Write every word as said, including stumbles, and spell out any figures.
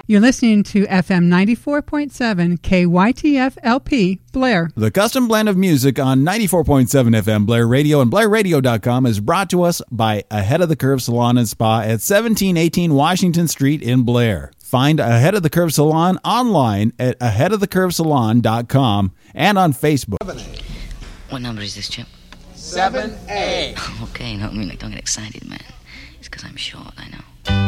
You're listening to F M ninety-four point seven K Y T F L P Blair. The custom blend of music on ninety-four point seven F M Blair Radio and Blair Radio dot com is brought to us by Ahead of the Curve Salon and Spa at seventeen eighteen Washington Street in Blair. Find Ahead of the Curve Salon online at ahead of the curve salon dot com and on Facebook. What number is this, Chip? seven A. Okay, no, I mean, like, don't get excited, man. It's because I'm short, I know.